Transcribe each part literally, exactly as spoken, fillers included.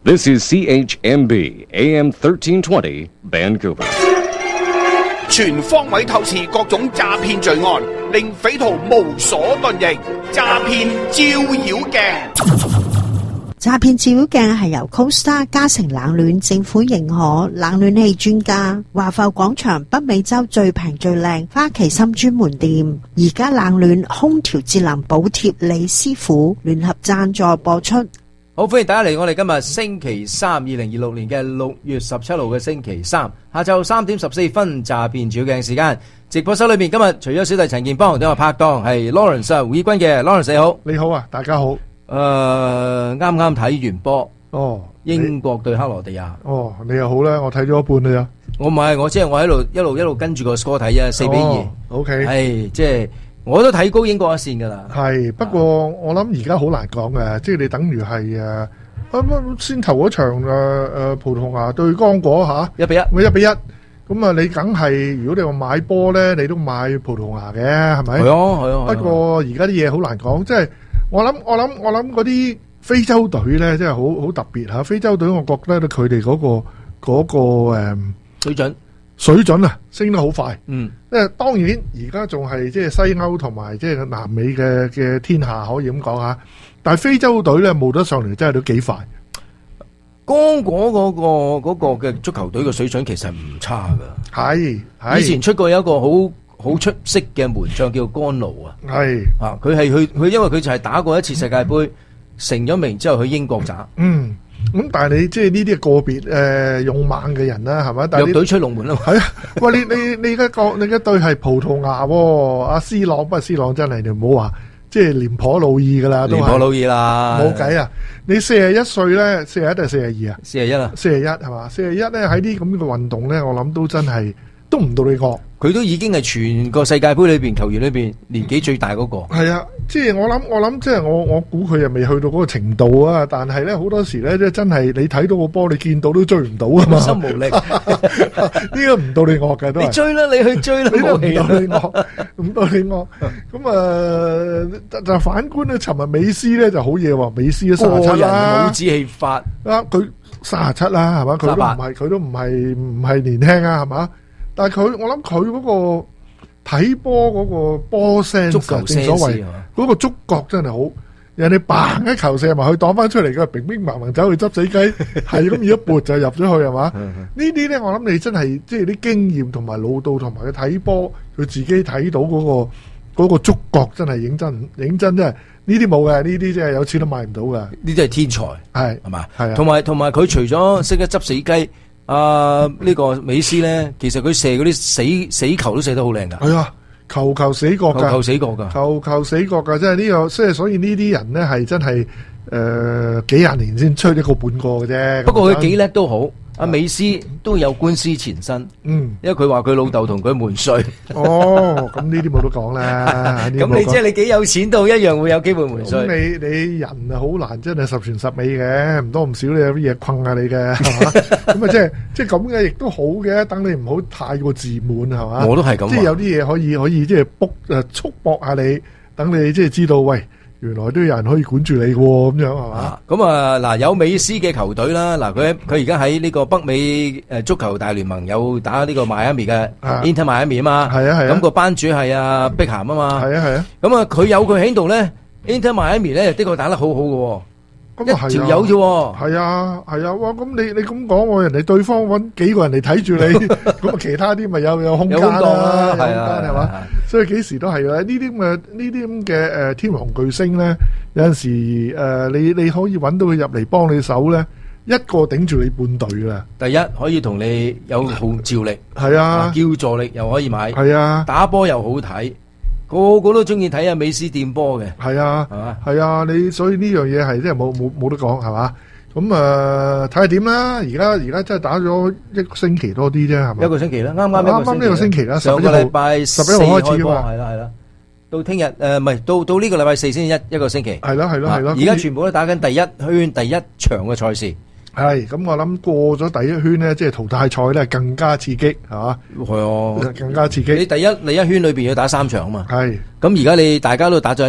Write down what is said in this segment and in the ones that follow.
This is C H M B A M thirteen twenty Vancouver。 全方位透視各種詐騙罪案，令匪徒無所遁形。詐騙照妖鏡。 詐騙照妖鏡係由 Costa 嘉誠冷暖政府認可冷暖氣專家華埠廣場北美洲最平最靚花旗參專門店，而家冷暖空調節能補貼李師傅聯合贊助播出。 好，歡迎大家嚟我哋今日星期三，二零二六年嘅六月十七號嘅星期三下晝三點十四分，詐騙照妖鏡時間。直播室裏面今日除咗小弟陳健邦，都有拍檔係 Lawrence 胡以軍嘅 Lawrence， 你好。 你好啊，大家好。 誒，啱啱睇完波哦， 英國對克羅地亞。 哦，你又好啦，我睇咗一半啦。 我唔係，我即係我喺度一路一路跟住個 score 睇啫，四比二。 O K， 係即係我都睇高英國一線噶啦。 係，不過我諗而家好難講嘅，即係你等於係誒，咁先頭嗰場誒誒葡萄牙對剛果吓， 一比一， 咪一比一。咁啊，你梗係如果你話買波咧，你都買葡萄牙嘅，係咪？ 係啊，係啊。 不過而家啲嘢好難講，即係我諗我諗我諗嗰啲非洲隊咧，真係好好特別吓。非洲隊我覺得咧，佢哋嗰個嗰個誒水準水準啊，升得好快。 嗯， 因為當然而家仲係即係西歐同埋即係南美嘅嘅天下，可以咁講吓。但係非洲隊咧，冒得上嚟真係都幾快。 剛果嗰個嗰個嘅足球隊嘅水準其實唔差噶， 係係以前出過有一個好好出色嘅門將叫干奴啊， 係啊佢係去佢因為佢就係打過一次世界盃，成咗名之後去英國打， 嗯咁但係你即係呢啲係個別誒勇猛嘅人啦，係咪？但係弱隊出龍門啊嘛， 係啊，喂你你你而家個你而家隊係葡萄牙喎，阿 C 朗不過 C 朗真係你唔好話。即係廉頗老矣噶啦，都係廉頗老矣啦， 冇計啊！你四十一歲咧，四十一定係四十二啊？ 四十一啊， 四十一係嘛？四十一咧喺啲咁嘅運動咧，我諗都真係都唔到你惡。 佢都已經係全個世界盃裏邊球員裏邊年紀最大嗰個。 係啊，即係我諗我諗，即係我我估佢又未去到嗰個程度啊！但係咧好多時咧，即係真係你睇到個波，你見到都追唔到啊嘛！ 心無力， 呢個唔到你惡嘅都係。 你追啦，你去追啦，冇氣啊！唔到你惡，唔到你惡。咁啊，就反觀咧，尋日美斯咧就好嘢喎，美斯都三十七啦， 冇子氣法啊！佢三十七啦，係嘛？佢都唔係，佢都唔係唔係年輕啊，係嘛？但係佢，我諗佢嗰個睇波嗰個波聲， 足球正所謂嗰個觸覺真係好。人哋嘭一球射埋去，擋翻出嚟嘅，兵兵盲盲走去執死雞，係咁一撥就入咗去，係嘛？呢啲咧，我諗你真係即係啲經驗同埋老道同埋佢睇波，佢自己睇到嗰個嗰個觸覺真係認真認真，真係呢啲冇嘅，呢啲真係有錢都買唔到嘅。 呢啲係天才，係係嘛？係啊，同埋同埋佢除咗識得執死雞。啊！呢、這個美斯咧，其實佢射嗰啲死死球都射得好靚噶。 係啊，球球死角噶， 球球死角噶， 球球死角噶，即係呢個，即係所以呢啲人咧係真係誒、呃、幾廿年先吹一個半個嘅啫。 不過佢幾叻都好。阿美斯都有官司纏身，嗯，因為佢話佢老豆同佢瞞稅。 哦，咁呢啲冇得講啦。 咁你即係你幾有錢都一樣會有機會瞞稅。 咁你你人啊好難真係十全十美嘅，唔多唔少你有啲嘢困下你嘅，係嘛？咁啊即係即係咁嘅，亦都好嘅。等你唔好太過自滿，係嘛？ 我都係咁。即係有啲嘢可以可以即係卜誒束縛下你，等你即係知道喂。原來都有人可以管住你嘅咁樣係嘛？ 咁啊嗱，有美斯嘅球隊啦，嗱佢佢而家喺呢個北美誒足球大聯盟有打呢個邁阿密嘅 Inter Miami 啊嘛，係啊係啊，咁個班主係阿碧咸啊嘛，係啊係啊，咁啊佢有佢喺度咧 ，Inter Miami咧的確打得好好嘅。一條友啫， 係啊係啊，哇！咁你你咁講，我人哋對方揾幾個人嚟睇住你，咁啊其他啲咪有有空間啦，係啊，係嘛？所以幾時都係啦。呢啲咁嘅呢啲咁嘅誒天王巨星咧，有陣時誒你你可以揾到佢入嚟幫你手咧，一個頂住你半隊噶啦。 第一可以同你有號召力， 係啊， 叫助力又可以買， 係啊，打波又好睇。個個都中意睇下美斯掂波嘅， 係啊，係嘛，係啊，你所以呢樣嘢係即係冇冇冇得講，係嘛？咁啊睇下點啦。而家而家真係打咗一個星期多啲啫，係嘛？ 一個星期啦，啱啱啱啱呢個星期啦， 上個禮拜十一號開始啊嘛， 係啦係啦，到聽日誒唔係到到呢個禮拜四先一一個星期， 係咯係咯係咯。 而家全部都打緊第一圈第一場嘅賽事。 係咁，我諗過咗第一圈咧，即係淘汰賽咧，更加刺激，係嘛？ 係啊， 更加刺激。 你第一你一圈裏邊要打三場啊嘛。 係。 咁而家你大家都打咗一場，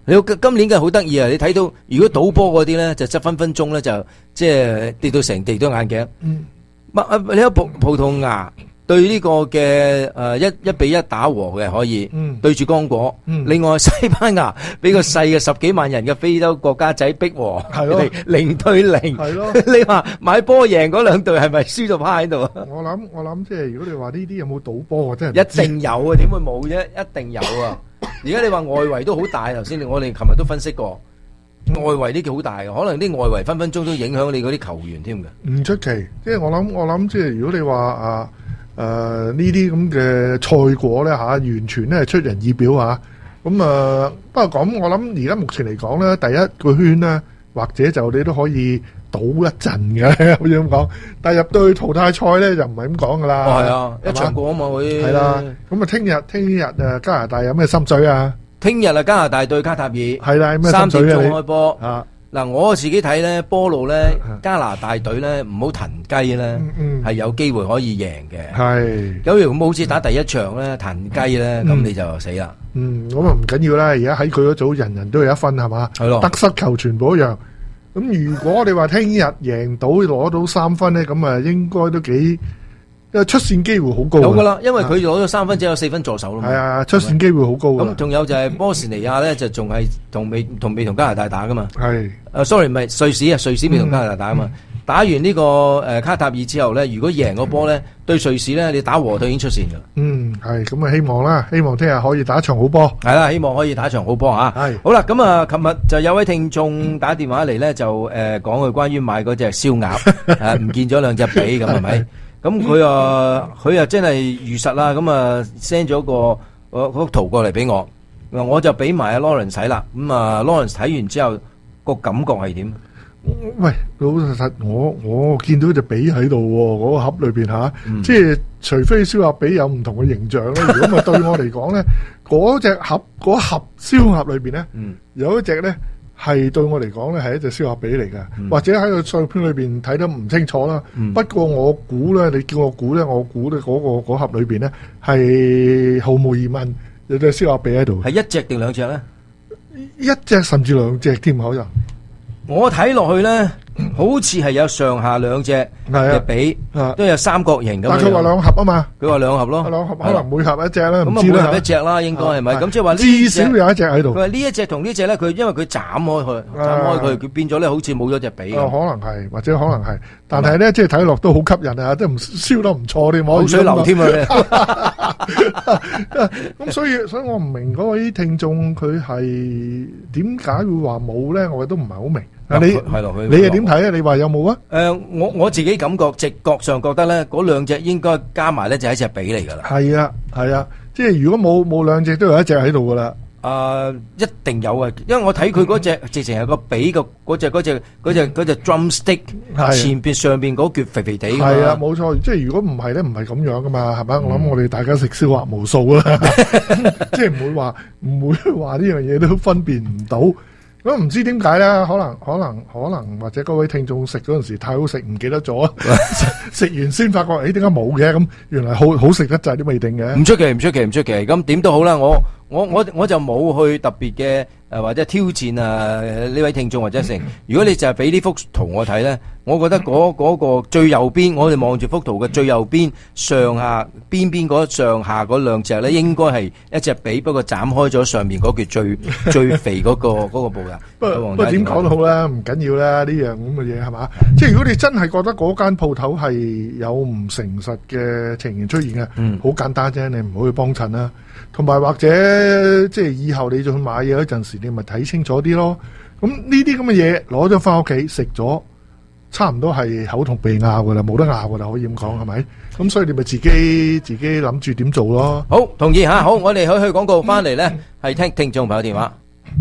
你今年嘅好得意啊！你睇到如果賭波嗰啲咧，就執分分鐘咧就即係跌到成地都眼鏡。嗯，你睇葡葡萄牙對呢個嘅誒一一比一打和嘅可以，嗯、對住剛果。嗯、另外西班牙俾個細嘅十幾萬人嘅非洲國家仔逼和，係咯零對零。係咯，你話買波贏嗰兩隊係咪輸咗趴喺度啊？我諗我諗即係如果你話呢啲有冇賭波啊，真係一定有啊！點會冇啫？一定有啊！而家你話外圍都好大，頭先我哋琴日都分析過，外圍呢個好大嘅，可能啲外圍分分鐘都影響你嗰啲球員添嘅。唔出奇，即係我諗我諗即係如果你話啊。誒呢啲咁嘅賽果咧嚇，完全咧係出人意表嚇。咁啊，不過講我諗而家目前嚟講咧，第一個圈咧，或者就你都可以賭一陣嘅，好似咁講。但係入到去淘汰賽咧，就唔係咁講噶啦。哦，係啊，一場過啊嘛會。係啦，咁啊，聽日聽日誒加拿大有咩心水啊？聽日啊，加拿大對卡塔爾。係啦，咩心水啊？三點鐘開波。啊！嗱，我自己睇咧，波路咧，加拿大隊咧唔好騰雞咧，係、嗯嗯、有機會可以贏嘅。係，咁如果好似打第一場咧，騰雞咧，咁、嗯、你就死啦。嗯，咁啊唔緊要啦，而家喺佢嗰組人人都有一分係嘛？係咯，得失球全部一樣。咁如果你話聽日贏到攞到三分咧，咁啊應該都幾。因為出線機會好高，有噶啦，因為佢攞咗三分，只有四分助手咯。係啊，出線機會好高。咁仲有就係波士尼亞咧，就仲係同未同未同加拿大打噶嘛。係，誒，sorry，唔係瑞士啊，瑞士未同加拿大打啊嘛。打完呢個誒卡塔爾之後咧，如果贏個波咧，對瑞士咧，你打和都已經出線噶啦。嗯，係，咁啊希望啦，希望聽日可以打一場好波。係啦，希望可以打一場好波吓。係，好啦，咁啊，琴日就有位聽眾打電話嚟咧，就誒講佢關於買嗰隻燒鴨，誒唔見咗兩隻髀咁係咪？咁佢啊，佢啊真係如實啦，咁啊 send 咗個個幅圖過嚟俾我，我就俾埋阿 Lawrence 睇啦。咁啊 Lawrence 睇完之後個感覺係點？喂，老實實，我我見到隻髀喺度喎，嗰個盒裏邊吓，即係除非燒鴨髀有唔同嘅形象咧，如果咪對我嚟講咧，嗰隻盒嗰盒燒鴨裏邊咧，有一隻咧。係對我嚟講咧，係一隻燒鴨髀嚟嘅，嗯、或者喺個相片裏邊睇得唔清楚啦。嗯、不過我估咧，你叫我估咧，我估咧嗰個嗰盒裏邊咧係毫無疑問有隻燒鴨髀喺度。係一隻定兩隻咧？一隻甚至兩隻添，好像。我睇落去咧，好似係有上下兩隻嘅髀，都有三角形咁。但佢話兩盒啊嘛，佢話兩盒咯，兩盒可能每盒一隻啦，唔知啦。咁啊，每盒一隻啦，應該係咪？咁即係話至少有一隻喺度。佢話呢一隻同呢隻咧，佢因為佢斬開佢，斬開佢，佢變咗咧，好似冇咗隻髀。可能係，或者可能係，但係咧，即係睇落都好吸引啊，都唔燒得唔錯添，口水流添啊！咁所以，所以我唔明嗰位聽眾佢係點解會話冇咧？我都唔係好明。你係落去，你又點睇啊？你話有冇啊？誒，我我自己感覺直覺上覺得咧，嗰兩隻應該加埋咧就係一隻髀嚟噶啦。係啊，係啊，即係如果冇冇兩隻都有一隻喺度噶啦。誒，一定有啊，因為我睇佢嗰隻直情係個髀個嗰隻嗰隻嗰隻嗰隻 drumstick 前邊上邊嗰橛肥肥地。係啊，冇錯，即係如果唔係咧，唔係咁樣噶嘛，係咪？我諗我哋大家食燒鴨無數啦，即係唔會話唔會話呢樣嘢都分辨唔到。咁唔知點解咧？可能可能可能或者各位聽眾食嗰陣時太好食，唔記得咗，食完先發覺，誒，點解冇嘅？咁原來好好食得滯都未定嘅。唔出奇，唔出奇，唔出奇。咁點都好啦，我我我我就冇去特別嘅誒或者挑戰啊呢位聽眾或者成。如果你就係俾呢幅圖我睇咧，我覺得嗰嗰個最右邊，我哋望住幅圖嘅最右邊上下邊邊嗰上下嗰兩隻咧，應該係一隻髀，不過斬開咗上面嗰橛最最肥嗰個嗰個部噶。不過不過點講都好啦，唔緊要啦，呢樣咁嘅嘢係嘛？即係如果你真係覺得嗰間鋪頭係有唔誠實嘅情形出現嘅，嗯，好簡單啫，你唔好去幫襯啦。同埋或者即係以後你再去買嘢嗰陣時，你咪睇清楚啲咯。咁呢啲咁嘅嘢攞咗翻屋企食咗，差唔多係口同鼻拗噶啦，冇得拗噶啦，可以咁講係咪？咁所以你咪自己自己諗住點做咯。好，同意吓。好，我哋去去廣告翻嚟咧，係聽聽眾朋友電話。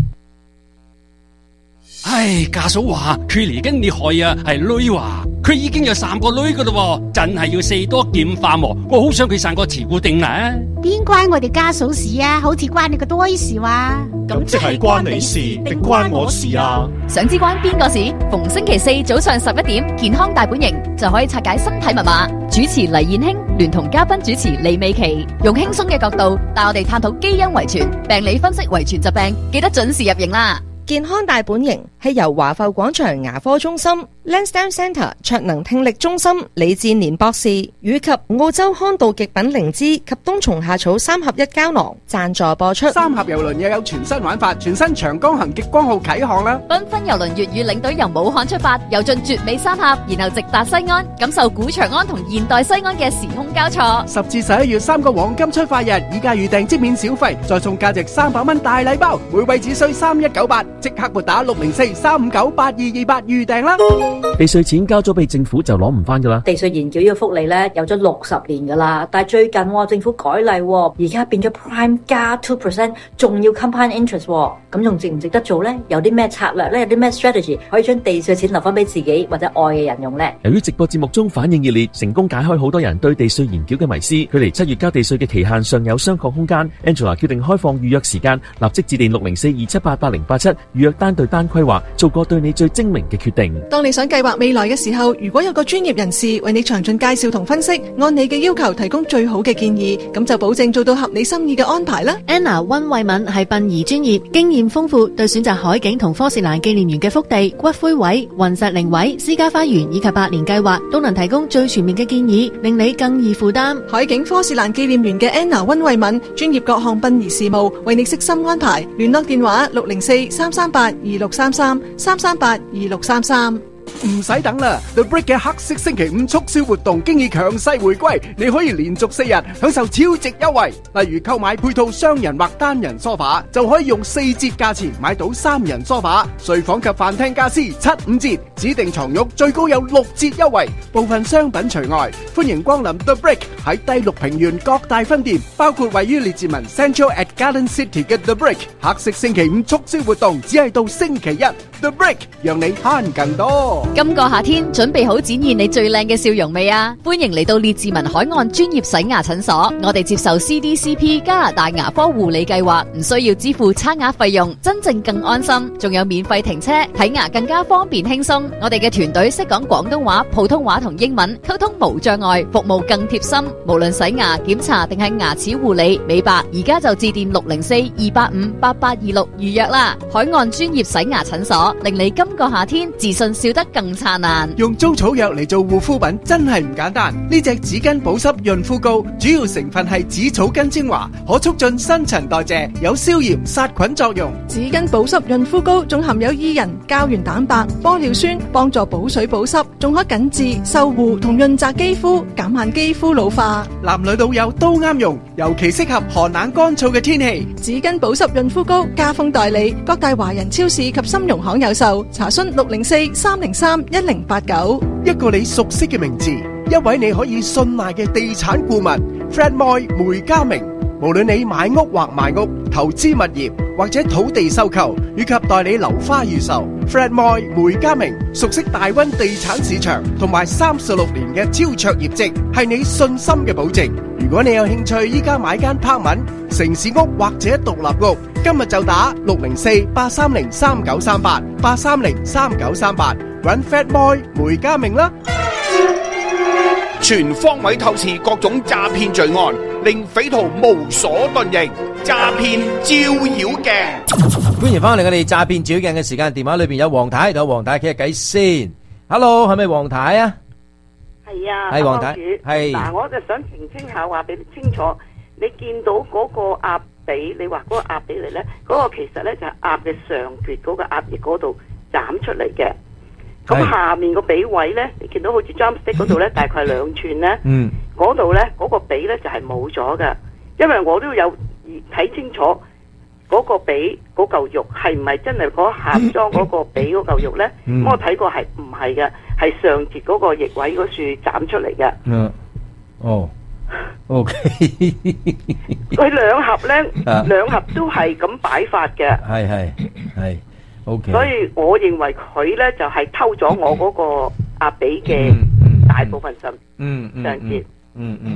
唉，家嫂話佢嚟緊你害啊，係女話佢已經有三個女噶啦，真係要四多劍化喎。我好想佢生個慈固定啊！ 邊關我哋家嫂事啊？好似關你個多事話， 咁即係關你事定關我事啊？ 想知關邊個事？逢星期四早上十一點，健康大本營就可以拆解身體密碼。 主持黎燕卿聯同嘉賓主持李美琪，用輕鬆嘅角度帶我哋探討基因遺傳、病理分析遺傳疾病，記得準時入營啦！ 健康大本營係由華埠廣場牙科中心、Lansdowne Centre 卓能聽力中心李志年博士以及澳洲康道極品靈芝及冬蟲夏草三合一膠囊贊助播出。 三峽郵輪又有全新玩法，全新長江行極光號啟航啦！ 繽紛郵輪粵語領隊由武漢出發，遊進絕美三峽，然後直達西安，感受古長安同現代西安嘅時空交錯。 十至十一月三個黃金出發日，以價預訂即免小費，再送價值三百蚊大禮包，每位只需三一九八，即刻撥打六零四三五九八二二八預訂啦！ 地稅錢交咗俾政府就攞唔翻噶啦。 地稅延繳呢個福利咧有咗六十年噶啦，但係最近、哦、政府改例、哦，而家變咗 Prime 加 two percent， 仲要 compound interest， 咁、哦、仲值唔值得做咧？有啲咩策略咧？有啲咩 strategy 可以將地稅錢留翻俾自己或者愛嘅人用咧？ 由於直播節目中反應熱烈，成功解開好多人對地稅延繳嘅迷思，距離七月交地稅嘅期限尚有商榷空間。Angela 決定開放預約時間，立即致電六零四二七八八零八七預約單對單規劃，做個對你最精明嘅決定。 當你想計劃未來嘅時候，如果有個專業人士為你詳盡介紹同分析，按你嘅要求提供最好嘅建議，咁就保證做到合你心意嘅安排啦。 Anna 溫慧敏係殯儀專業，經驗豐富，對選擇海景同科士蘭紀念園嘅福地、骨灰位、雲石靈位、私家花園以及百年計劃，都能提供最全面嘅建議，令你更易負擔。 海景科士蘭紀念園嘅 Anna 溫慧敏，專業各項殯儀事務，為你悉心安排。聯絡電話六零四三三八二六三三三三八二六三三。 唔使等啦 ，The Brick 嘅黑色星期五促銷活動經已強勢回歸，你可以連續四日享受超值優惠。例如購買配套雙人或單人梳化，就可以用四折價錢買到三人梳化。睡房及飯廳家私七五折，指定床褥最高有六折優惠，部分商品除外。歡迎光臨 The Brick 喺第六平原各大分店，包括位於列治文 Central at Garden City 嘅 The Brick 黑色星期五促銷活動，只係到星期一。The Brick 讓你慳更多。 今個夏天準備好展現你最靚嘅笑容未啊？歡迎嚟到列治文海岸專業洗牙診所，我哋接受 C D C P 加拿大牙科護理計劃，唔需要支付差額費用，真正更安心，仲有免費停車，睇牙更加方便輕鬆。我哋嘅團隊識講廣東話、普通話同英文，溝通無障礙，服務更貼心。無論洗牙、檢查定係牙齒護理、美白，而家就致電六零四二八五八八二六預約啦。海岸專業洗牙診所，令你今個夏天自信笑得更燦爛。 用租草藥嚟做護膚品真係唔簡單。呢隻紙巾保濕潤膚膏主要成分係紫草根精華，可促進新陳代謝，有消炎殺菌作用。 紙巾保濕潤膚膏仲含有伊人、膠原蛋白、玻尿酸，幫助補水補濕，仲可緊致、修護同潤澤肌膚，減慢肌膚老化。 男女老幼都啱用，尤其適合寒冷乾燥嘅天氣。 紙巾保濕潤膚膏家豐代理，各大華人超市及金融行有售。查詢六零四三零三一零八九。 一個你熟悉嘅名字，一位你可以信賴嘅地產顧問 Fred Moy 梅家明。無論你買屋或賣屋、投資物業或者土地收購，以及代理樓花預售， Fred Moy 梅家明熟悉大溫地產市場同埋三十六年嘅超卓業績，係你信心嘅保證。如果你有興趣依家買間 apartment、城市屋或者獨立屋，今日就打六零四八三零三九三八八三零三九三八，搵 Fred Moy 梅家明啦。全方位透視各種詐騙罪案，令匪徒無所遁形。詐騙照妖鏡， 歡迎翻嚟我哋詐騙照妖鏡嘅時間。電話裏邊有黃太，同黃太傾下偈先。Hello， 係咪黃太啊？ 係啊， 係黃太。 係嗱，我就想澄清下，話俾你清楚。你見到嗰個鴨髀，你話嗰個鴨髀嚟咧，嗰、嗰個其實咧就係鴨嘅上橛嗰個鴨翼嗰度斬出嚟嘅。咁下面個髀位咧，你見到好似 drumstick 嗰度咧，大概兩寸咧，嗰度咧嗰個髀咧就係冇咗嘅，因為我都有睇清楚嗰個髀嗰嚿肉係唔係真係嗰下裝嗰個髀嗰嚿肉咧？咁、嗯、我睇過係唔係嘅，係上節嗰個翼位嗰處斬出嚟嘅。嗯， 哦 ，OK， 佢兩盒咧，兩盒都係咁擺法嘅。係係係。Okay. 所以我認為佢咧就係、是、偷咗我嗰個鴨髀嘅大部分上上節。嗯嗯嗯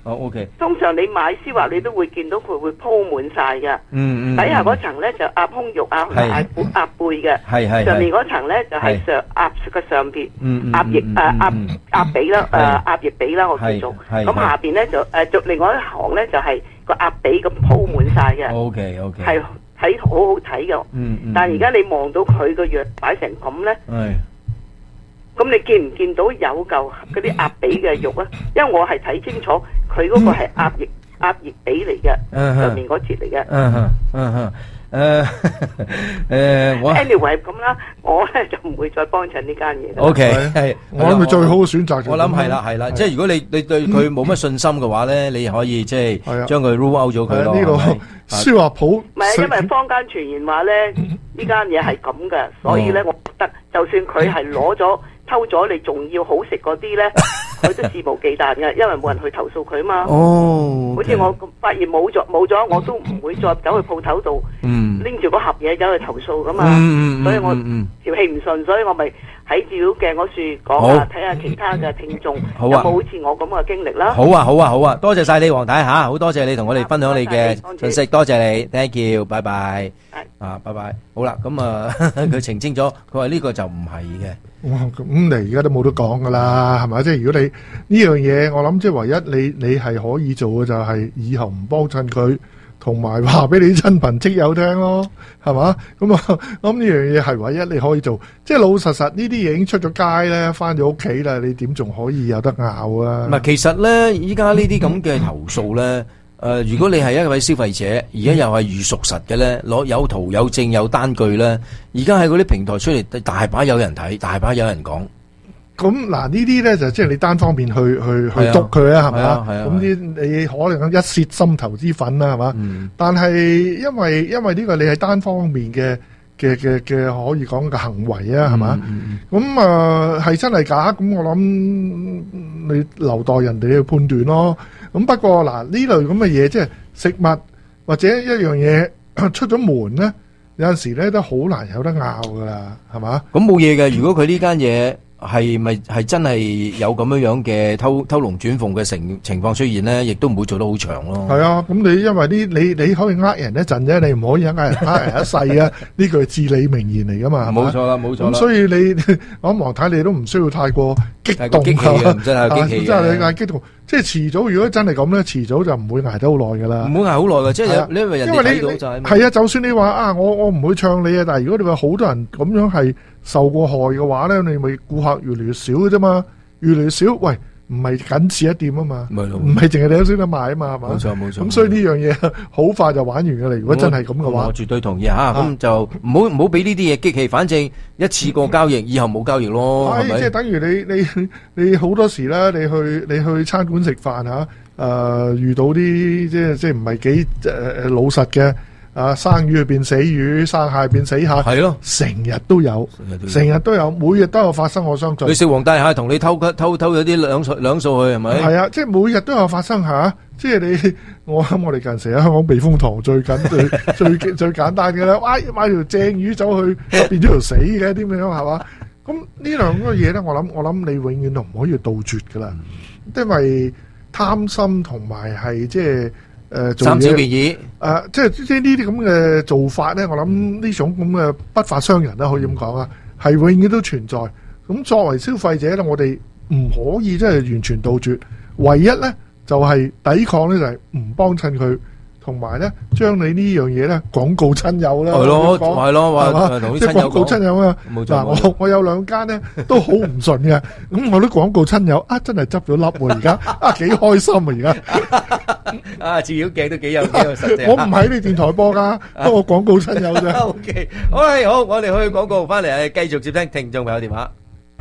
哦 OK。 通常你買絲襪你都會見到佢會鋪滿晒㗎。 嗯嗯。 底下嗰層咧就鴨胸肉啊、鴨鴨背嘅。係係。上面嗰層咧就係上鴨嘅上邊。嗯嗯。鴨翼誒鴨鴨髀啦誒鴨翼髀啦，我叫做。係。咁下邊咧就誒就另外一行咧就係個鴨髀咁鋪滿晒嘅。OK OK。係。睇好好睇嘅，嗯嗯、但係而家你望到佢個藥擺成咁咧，咁是你見唔見到有嚿嗰啲鴨髀嘅肉啊？因為我係睇清楚佢嗰個係鴨翼鴨翼髀嚟嘅，上面嗰節嚟嘅。嗯哼，嗯哼，誒誒，我 anyway 咁啦，我咧就唔會再幫襯呢間嘢。O K，係我諗係最好嘅選擇。 我諗係啦，係啦，即係如果你你對佢冇乜信心嘅話咧，你可以即係將佢 rule out 咗佢咯。呢個書畫鋪唔係，因為坊間傳言話咧，呢間嘢係咁嘅，所以咧，我覺得就算佢係攞咗偷咗，你仲要好食嗰啲咧，佢都肆無忌憚嘅，因為冇人去投訴佢嘛。哦，好似我發現冇咗冇咗，我都唔會再走去鋪頭度拎住嗰盒嘢走去投訴噶嘛。所以我條氣唔順，所以我咪喺照妖鏡嗰處講下，睇下其他嘅聽眾有冇好似我咁嘅經歷啦。 好啊，好啊，好啊，多謝晒你黃太吓，好多謝你同我哋分享你嘅信息，多謝你 ，thank you，拜拜。啊，拜拜。好啦，咁啊，佢澄清咗，佢話呢個就唔係嘅。 哇，咁你而家都冇得講噶啦，係咪？即係如果你呢樣嘢，我諗即係唯一你你係可以做嘅就係以後唔幫襯佢，同埋話俾你親朋戚友聽咯，係嘛？咁啊，咁呢樣嘢係唯一你可以做。即係老實實呢啲嘢已經出咗街咧，翻咗屋企啦，你點仲可以有得拗啊？ 唔係，其實咧，依家呢啲咁嘅投訴咧。誒、呃，如果你係一位消費者，而家又係預屬實嘅咧，攞有圖有證有單據咧，而家喺嗰啲平台出嚟，大把有人睇，大把有人講。 咁嗱，呢啲咧就即係你單方面去去去督佢啊，係咪啊？咁啲你可能一泄心頭之憤啦，係嘛？嗯、但係因為因為呢個你係單方面嘅嘅嘅嘅可以講嘅行為啊，係嘛？咁啊係真係假？咁我諗你留待人哋去判斷咯。咁不過嗱，呢類咁嘅嘢，即係食物或者一樣嘢出咗門咧，有陣時咧都好難有得拗噶啦，係嘛？ 咁冇嘢嘅，如果佢呢間嘢係咪係真係有咁樣樣嘅偷偷龍轉鳳嘅情情況出現咧，亦都唔會做得好長咯。 係啊，咁你因為呢，你你可以呃人一陣啫，你唔可以呃人呃人一世啊！呢句係至理名言嚟噶嘛， 冇錯啦，冇錯啦。咁所以你我諗黃太你都唔需要太過激動激氣啊，唔真係激氣， 真係你嗌激動。即係遲早，如果真係咁咧，遲早就唔會捱得好耐噶啦。 唔會捱好耐嘅，即係因為人哋睇到就係。 係啊，就算你話啊，我我唔會唱你啊，但係如果你話好多人咁樣係受過害嘅話咧，你咪顧客越嚟越少嘅啫嘛，越嚟越少。喂，唔係僅此一店啊嘛，唔係淨係你有先得賣啊嘛，係嘛？冇錯冇錯。咁所以呢樣嘢好快就玩完嘅啦。如果真係咁嘅話， 我絕對同意嚇。咁就唔好唔好俾呢啲嘢激氣，反正一次過交易，以後冇交易咯。 係即係等於你你你好多時咧，你去你去餐館食飯嚇，誒遇到啲即係即係唔係幾誒老實嘅。啊！生魚去變死魚，生蟹變死蟹， 係咯， 成日都有，成日都有，每日都有發生。我相信你食皇帝蟹同你偷偷偷咗啲兩數兩數去係咪？ 係啊，即係每日都有發生嚇。即係你我諗我哋近時喺香港避風塘最緊最最最簡單嘅啦，買買條正魚走去變咗條死嘅點樣係嘛？咁呢兩個嘢咧，我諗我諗你永遠都唔可以杜絕噶啦，因為貪心同埋係即係。誒， 貪小便宜， 誒，即係即係呢啲咁嘅做法咧，我諗呢種咁嘅不法商人啦，可以咁講啊，係永遠都存在。咁作為消費者咧，我哋唔可以即係完全杜絕，唯一咧就係抵抗咧就係唔幫襯佢，同埋咧將你呢樣嘢咧廣告親友啦， 係咯，係咯，話同啲親友廣告親友啊，嗱，我我有兩間咧都好唔順嘅，咁我啲廣告親友啊，真係執咗粒喎，而家啊幾開心啊，而家。 啊！照妖鏡都幾有幾有實際。 我唔喺你電台播噶，不過廣告親友啫。 O K， 好啦，好，我哋去廣告翻嚟，繼續接聽聽眾朋友電話。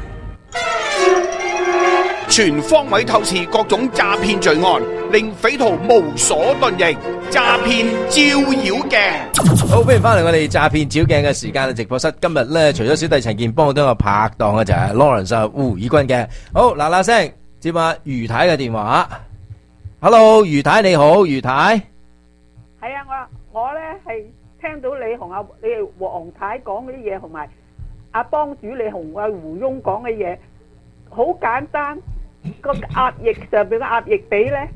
全方位透視各種詐騙罪案，令匪徒無所遁形。詐騙照妖鏡。 好，歡迎翻嚟我哋詐騙照鏡嘅時間嘅直播室。今日咧，除咗小弟陳健幫我都有拍檔嘅就係 Lawrence 胡以軍嘅。好，嗱嗱聲接下余太嘅電話。Hello， 余太你好，余太。 係啊，我我咧係聽到你同阿你黃太講嗰啲嘢，同埋阿幫主你同阿胡翁講嘅嘢，好簡單。個鴨翼上邊個鴨翼髀咧，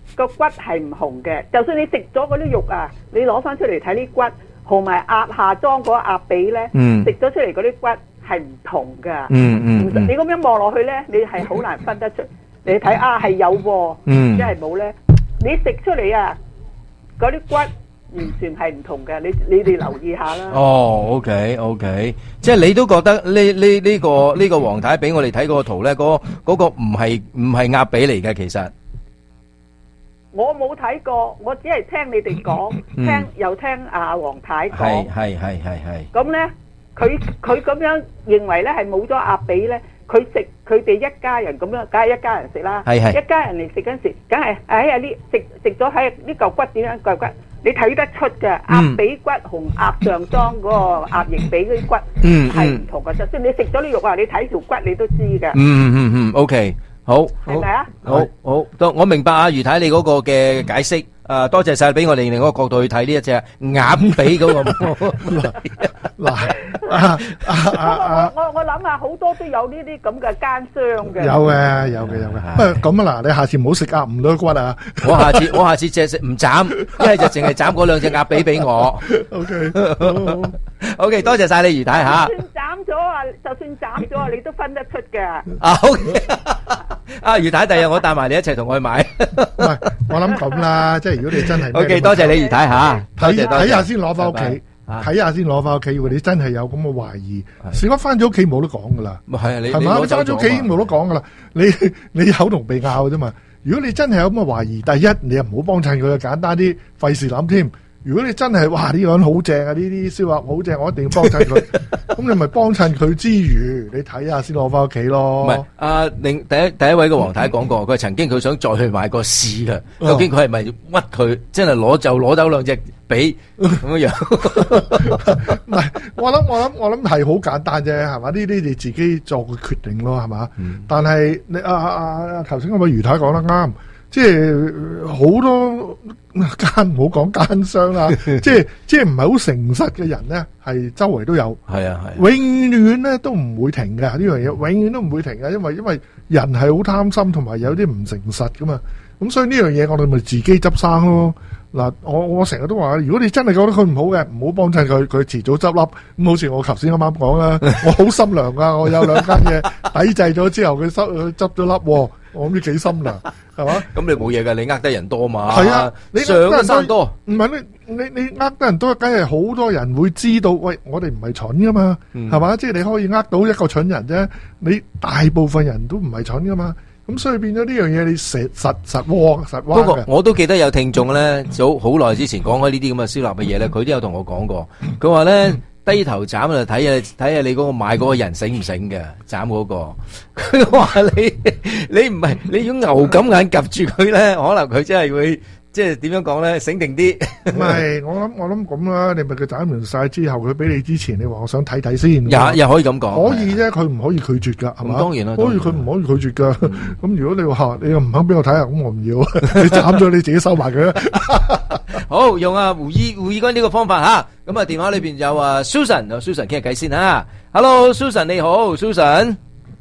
個骨係唔紅嘅，就算你食咗嗰啲肉啊，你攞翻出嚟睇啲骨，同埋鴨下裝嗰個鴨髀咧，食咗出嚟嗰啲骨係唔同噶。 嗯嗯， 你咁樣望落去咧，你係好難分得出。你睇啊係有喎，即係冇咧。你食出嚟啊，嗰啲骨完全係唔同嘅。你你哋留意下啦。 哦 ，OK OK， 即係你都覺得呢呢呢個呢個黃太俾我哋睇嗰個圖咧，嗰嗰個唔係唔係鴨髀嚟嘅，其實。 我冇睇過，我只係聽你哋講，聽又聽阿黃太講。 係係係係係。 咁咧，佢佢咁樣認為咧係冇咗鴨髀咧，佢食佢哋一家人咁樣，梗係一家人食啦。 係係。 一家人嚟食嗰陣時，梗係哎呀呢食食咗喺呢嚿骨點樣嚿骨，你睇得出嘅鴨髀骨同鴨上裝嗰個鴨翼髀嗰啲骨係唔同嘅，就算你食咗啲肉啊，你睇條骨你都知嘅。 嗯嗯嗯 ，OK。好， 係咪啊？ 好好，都我明白啊，余太你嗰個嘅解釋，誒，多謝晒俾我哋另一個角度去睇呢一隻鴨髀嗰個。 嗱， 我我我諗下，好多都有呢啲咁嘅奸商嘅。 有嘅，有嘅，有嘅。不過咁啊，嗱，你下次唔好食鴨唔到骨啊！ 我下次我下次淨係食唔斬，一係就淨係斬嗰兩隻鴨髀俾我。OK，OK，多謝晒你余太吓。 就算斬咗啊，就算斬咗啊，你都分得出嘅。 啊，OK。啊，余太，第日我帶埋你一齊同我去買。 唔係，我諗咁啦，即係如果你真係 ，OK，多謝你余太吓， 睇睇下先攞翻屋企，睇下先攞翻屋企。如果你真係有咁嘅懷疑，事關翻咗屋企冇得講噶啦。 係啊，你係嘛？你翻咗屋企已經冇得講噶啦。你你口同鼻拗啫嘛。如果你真係有咁嘅懷疑，第一你又唔好幫襯佢，簡單啲，費事諗添。如果你真係哇呢個人好正啊，呢啲燒鴨好正，我一定要幫襯佢。咁你咪幫襯佢之餘，你睇下先攞翻屋企咯。唔係， 阿另第一第一位嘅黃太講過，佢曾經佢想再去買個試嘅，究竟佢係咪屈佢，真係攞就攞走兩隻髀咁樣？ 唔係，我諗我諗我諗係好簡單啫，係嘛？呢啲你自己做個決定咯，係嘛？嗯、但係你阿阿阿頭先嗰位余太講得啱。即係好多奸，唔好講奸商啊！即係即係唔係好誠實嘅人咧，係周圍都有。 係啊係。 永遠咧都唔會停嘅呢樣嘢，永遠都唔會停嘅，因為因為人係好貪心，同埋有啲唔誠實噶嘛。咁所以呢樣嘢我哋咪自己執生咯。嗱，我我成日都話，如果你真係覺得佢唔好嘅，唔好幫襯佢，佢遲早執笠。咁好似我頭先啱啱講啦，我好心涼噶，我有兩間嘢抵制咗之後，佢收佢執咗笠，我唔知幾心涼，係嘛？ 咁你冇嘢噶，你呃得人多嘛？ 係啊，你上得山多， 唔係你你你呃得人多，梗係好多人會知道。喂，我哋唔係蠢噶嘛，係嘛？即係你可以呃到一個蠢人啫，你大部分人都唔係蠢噶嘛。咁所以變咗呢樣嘢，你實實實窩實窩嘅。不過我都記得有聽眾咧，早好耐之前講開呢啲咁嘅燒臘嘅嘢咧，佢都有同我講過。佢話咧低頭斬就睇下睇下你嗰個買嗰個人醒唔醒嘅斬嗰個。佢話你你唔係你用牛咁眼夾住佢咧，可能佢真係會。即係點樣講咧？醒定啲。 唔係，我諗我諗咁啦。你咪佢斬完晒之後，佢俾你之前，你話我想睇睇先。 又又可以咁講。 可以啫，佢唔可以拒絕噶，係嘛？ 當然啦。 可以，佢唔可以拒絕噶。咁如果你話你又唔肯俾我睇下，咁我唔要。你斬咗你自己收埋佢。 好，用阿胡醫胡醫官呢個方法吓。咁啊，電話裏邊有啊 Susan，Susan 傾下偈先吓。Hello，Susan 你好 ，Susan。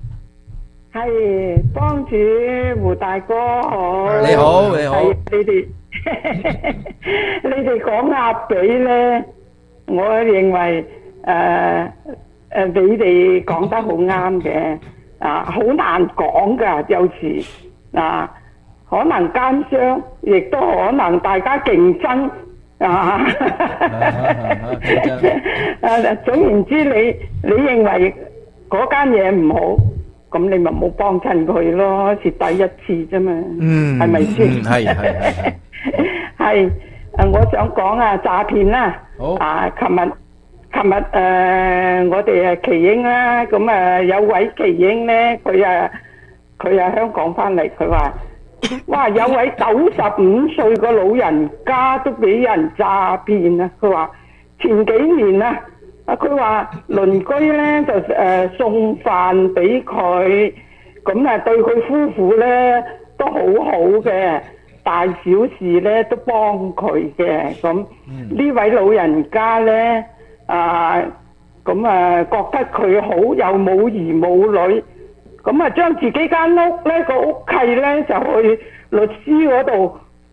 係幫主胡大哥好。 你好，你好。 你哋。你哋講鴨髀咧，我認為誒誒，你哋講得好啱嘅啊，好難講噶，有時啊，可能奸商，亦都可能大家競爭啊。誒，總言之，你你認為嗰間嘢唔好，咁你咪冇幫襯佢咯，蝕底一次啫嘛。嗯，係咪先？ 係係係。 係，誒，我想講啊，詐騙啦，啊，琴日，琴日誒，我哋誒奇英啦，咁啊有位奇英咧，佢啊，佢啊香港翻嚟，佢話，哇，有位九十五歲個老人家都俾人詐騙啊！佢話前幾年啊，啊，佢話鄰居咧就誒送飯俾佢，咁啊對佢夫婦咧都好好嘅。大小事咧都幫佢嘅，咁呢、嗯、位老人家咧啊，咁啊覺得佢好，又冇兒冇女，咁啊將自己間屋咧個屋契咧就去律師嗰度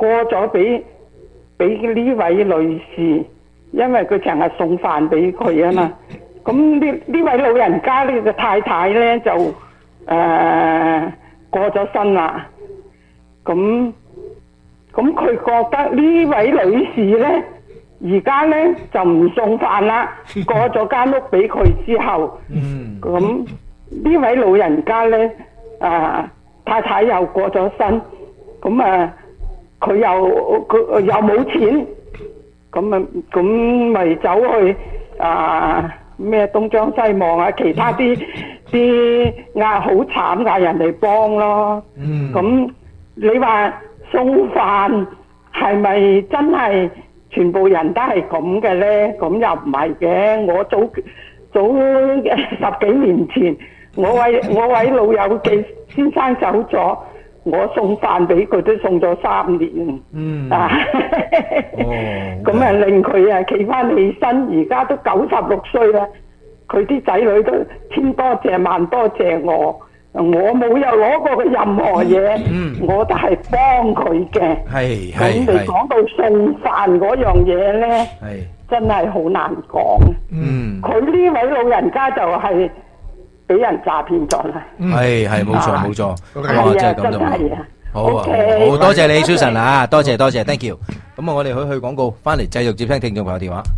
過咗俾俾呢位女士，因為佢成日送飯俾佢啊嘛。咁呢呢位老人家呢個太太咧就誒、呃、過咗身啦。咁咁佢覺得呢位女士咧，而家咧就唔送飯啦，過咗間屋俾佢之後，咁呢位老人家咧，啊太太又過咗身，咁啊佢又佢又冇錢，咁啊咁咪走去啊咩東張西望啊，其他啲啲嗌好慘嗌人哋幫咯，咁你話送飯係咪真係全部人都係咁嘅咧？咁又唔係嘅。我早早十幾年前，我位我位老友記先生走咗，我送飯俾佢都送咗三年。嗯啊，咁啊令佢啊企翻起身，而家都九十六歲啦。佢啲仔女都千多謝萬多謝我。我冇有攞過佢任何嘢，嗯、我就係幫佢嘅。係係咁你講到送飯嗰樣嘢咧，真係好難講。嗯，佢呢位老人家就係俾人詐騙咗啦。 係係冇錯冇錯， 係啊真係啊。 好啊，好多謝你 Susan 啊，多謝多謝 ，thank you。咁啊，我哋去去廣告，翻嚟繼續接聽聽眾朋友電話。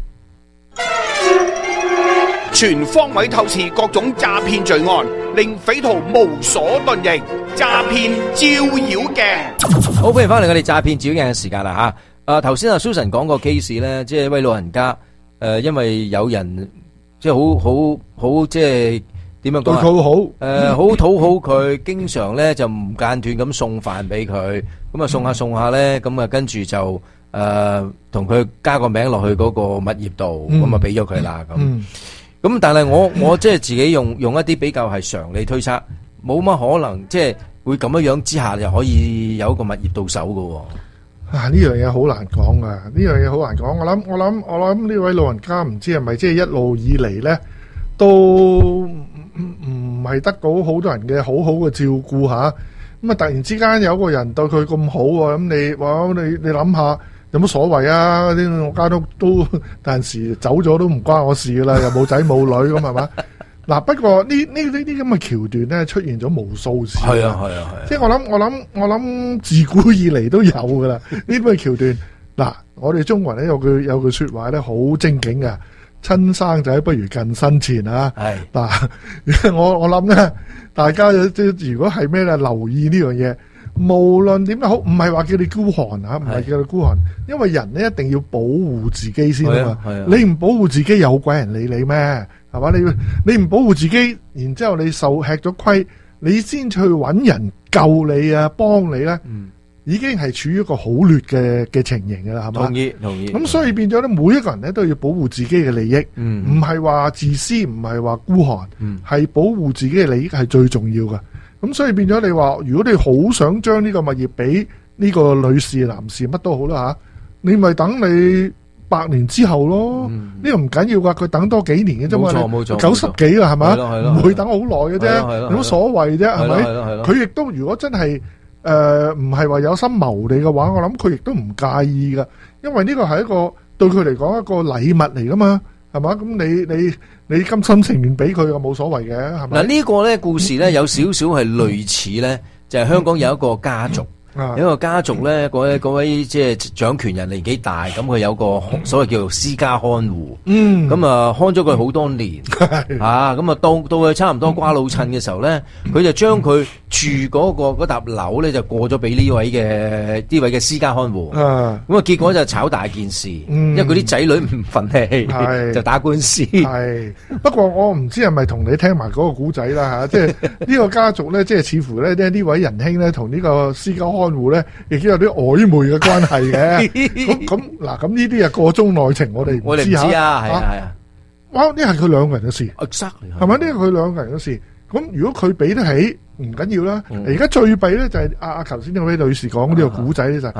全方位透視各種詐騙罪案，令匪徒無所遁形。詐騙照妖鏡， 好歡迎翻嚟我哋詐騙照妖鏡嘅時間啦吓。啊，頭先阿 Susan 講個 case 咧，即係一位老人家，誒、呃，因為有人即係好好好即係點樣講啊？對佢好，誒、呃，好討好佢，經常咧就唔間斷咁送飯俾佢，咁啊送下送下咧，咁啊跟住就誒同佢加個名落去嗰個物業度，咁啊俾咗佢啦咁。咁但係我我即係自己用用一啲比較係常理推測，冇乜可能即係會咁樣樣之下就可以有一個物業到手噶。啊，呢樣嘢好難講噶，呢樣嘢好難講。我諗我諗我諗呢位老人家唔知係咪即係一路以嚟咧都唔唔係得到好多人嘅好好嘅照顧吓。咁啊突然之間有個人對佢咁好喎，咁你哇你你諗下。有乜所謂啊？啲我家都都但時走咗都唔關我事噶啦，又冇仔冇女咁係嘛？嗱，不過呢呢呢啲咁嘅橋段咧出現咗無數次。係啊係啊係。即係我諗我諗我諗自古以嚟都有噶啦呢啲咁嘅橋段。嗱，我哋中國人咧有句有句說話咧好正經嘅，親生仔不如近身錢啊。係嗱，我我諗咧，大家即如果係咩咧，留意呢樣嘢。無論點都好，唔係話叫你孤寒吓，唔係叫你孤寒，因為人咧一定要保護自己先啊嘛。你唔保護自己，有鬼人理你咩？係嘛？你你唔保護自己，然之後你受吃咗虧，你先去揾人救你啊，幫你咧，嗯、已經係處於一個好劣嘅嘅情形噶啦，係嘛？同意同意。咁所以變咗咧，每一個人咧都要保護自己嘅利益，唔係話自私，唔係話孤寒，係、嗯、保護自己嘅利益係最重要噶。咁所以變咗你話，如果你好想將呢個物業俾呢個女士、男士乜都好啦吓，你咪等你百年之後咯。呢、嗯、個唔緊要噶，佢等多幾年嘅啫嘛。冇錯冇錯，九十幾啦係咪？唔會等好耐嘅啫，有乜所謂啫？係咪？佢亦都如果真係誒唔係話有心謀你嘅話，我諗佢亦都唔介意噶，因為呢個係一個對佢嚟講一個禮物嚟噶嘛。係嘛？咁你你你甘心情願俾佢又冇所謂嘅，係咪？嗱，呢個咧故事咧有少少係類似咧，就係香港有一個家族。有一個家族咧，嗰位嗰位即係掌權人年紀大，咁佢有個所謂叫做私家看護，嗯，咁啊看咗佢好多年，吓，咁啊到到佢差唔多瓜老襯嘅時候咧，佢就將佢住嗰個嗰笪樓咧就過咗俾呢位嘅呢位嘅私家看護，咁啊結果就炒大件事，因為佢啲仔女唔忿氣，就打官司。係，不過我唔知係咪同你聽埋嗰個古仔啦吓，即係呢個家族咧，即係似乎咧，呢位仁兄咧同呢個私家看護咧，亦都有啲曖昧嘅關係嘅。咁咁嗱，咁呢啲啊個中內情，我哋唔知啊。係啊係啊。哇！呢係佢兩個人嘅事，係咪？呢係佢兩個人嘅事。咁如果佢俾得起，唔緊要啦。而家最弊咧就係阿阿頭先嗰位女士講呢個古仔咧就係，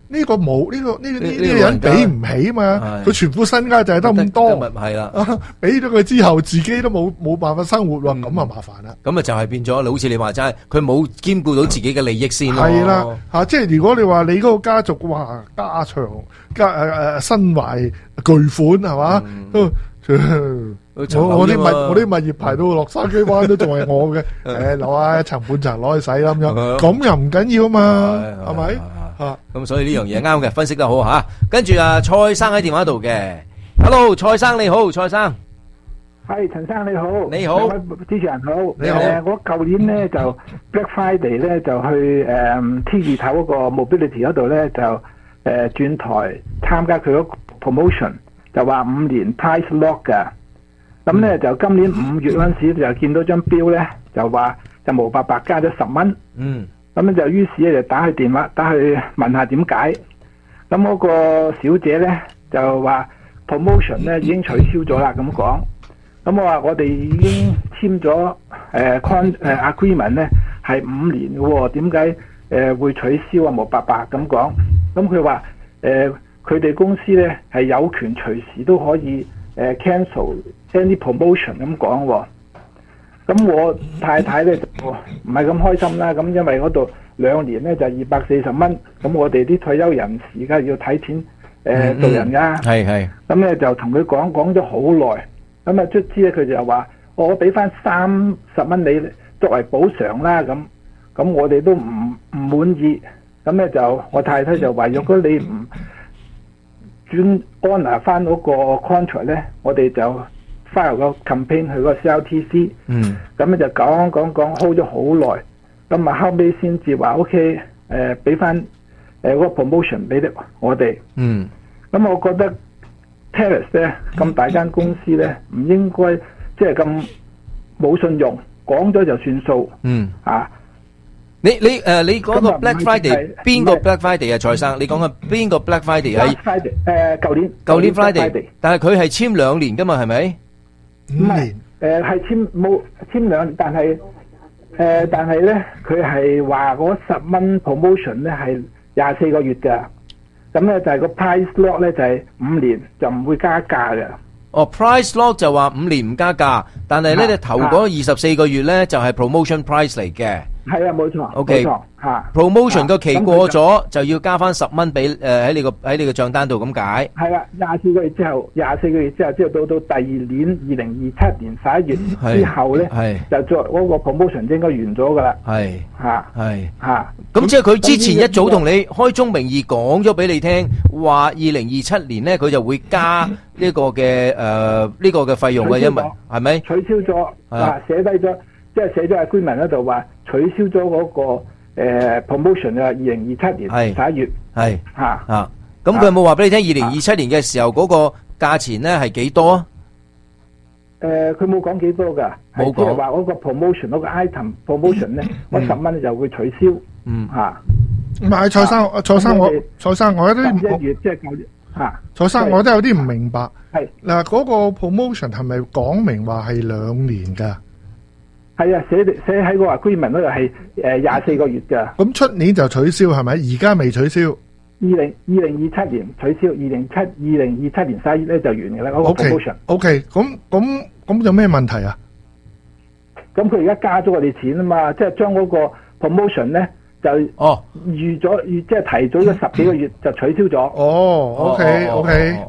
呢個冇呢個呢呢呢個人俾唔起嘛，佢全副身家就係得咁多， 係啦， 俾咗佢之後自己都冇冇辦法生活喎，咁啊麻煩啦。 咁啊就係變咗，好似你話齋，佢冇兼顧到自己嘅利益先咯。 係啦，嚇，即係如果你話你嗰個家族哇家長家誒誒身懷巨款係嘛，都我我啲物我啲物業排到落筲箕灣都仲係我嘅，誒攞啊一層半層攞去洗啦咁樣，咁又唔緊要啊嘛，係咪？ 啊，咁所以呢樣嘢啱嘅，分析得好吓。跟住啊，蔡生喺電話度嘅 ，Hello， 蔡生你好，蔡生， 係陳生你好， 你好， 主持人好， 你好。 誒，我舊年咧就 Black Friday 咧就去誒 T 字頭嗰個 Mobility 嗰度咧就誒轉台參加佢嗰個 promotion，就話五年 price lock 噶。咁咧就今年五月嗰陣時就見到張標咧，就話就毛伯伯加咗十蚊。 嗯。 咁咧就於是咧就打去電話，打去問下點解。咁嗰個小姐咧就話 promotion 咧已經取消咗啦，咁講。咁我話我哋已經簽咗誒 con 誒 agreement 咧係五年嘅喎，點解誒會取消啊？毛伯伯咁講。咁佢話誒佢哋公司咧係有權隨時都可以誒 cancel any promotion 咁講喎。咁我太太咧就唔係咁開心啦，咁因為嗰度兩年咧就二百四十蚊，咁我哋啲退休人士而家要睇錢誒、呃嗯、做人噶， 係係， 咁咧就同佢講講咗好耐，咁啊卒之咧佢就話我俾翻三十蚊你作為補償啦，咁咁我哋都唔唔滿意，咁咧就我太太就話如果你唔轉 honour 翻嗰個 contract 咧，我哋就file 個 campaign 去個 C L T C， 嗯， 咁咧就講講講 hold 咗好耐，咁啊後尾先至話 OK， 誒俾翻誒嗰個 promotion 俾啲我哋， 嗯， 咁我覺得 Terrace 咧咁大間公司咧唔應該即係咁冇信用，講咗就算數， 嗯， 啊， 你你誒你講個 Black Friday 邊個 Black Friday 啊？蔡生，你講嘅邊個 Black Friday 係 Friday 誒舊年舊年 Friday， 但係佢係簽兩年噶嘛，係咪？ 唔係，誒係簽冇簽兩，但係誒、呃、但係咧，佢係話嗰十蚊 promotion 咧係廿四個月㗎，咁咧就係個 price lock 咧就係五年就唔會加價嘅。 哦 ，price lock 就話五年唔加價，但係咧你頭嗰二十四個月咧就係 promotion price 嚟嘅。 係啊，冇錯。 O K， 冇錯嚇。 promotion 個期過咗就要加翻十蚊俾誒喺你個喺你個帳單度咁解。 係啦，廿四個月之後，廿四個月之後，之後到到第二年二零二七年十一月之後咧，就再嗰個 promotion 應該完咗㗎啦。 係嚇係嚇。 咁即係佢之前一早同你開宗明義講咗俾你聽，話二零二七年咧佢就會加呢個嘅誒呢個嘅費用嘅，因為係咪？ 取消咗啊，寫低咗。即係寫咗喺 agreement 嗰度話取消咗嗰、那個、呃、promotion 啊，二零二七年十一月係嚇嚇，咁佢有冇話俾你聽？二零二七年嘅時候嗰個價錢咧係幾多啊？ 誒，佢冇講幾多㗎， 冇講。 即係話嗰個 promotion 嗰個 item promotion 咧，嗰十蚊就會取消。 嗯嚇， 唔係蔡生，蔡生我蔡生我有啲一月即係舊年嚇。 蔡生我都有啲唔明白。 係嗱，嗰個 promotion 係咪講明話係兩年㗎？ 係啊，寫寫喺個 agreement 嗰度係誒廿四個月㗎。 咁出年就取消係咪？而家未取消。 二零二零二七年取消，二零七二零二七年十一月咧就完嘅啦。嗰個 promotion。O K，咁咁咁有咩問題啊？ 咁佢而家加咗我哋錢啊嘛，即係將嗰個 promotion 咧就哦預咗預即係提早咗十幾個月就取消咗。 哦，O K O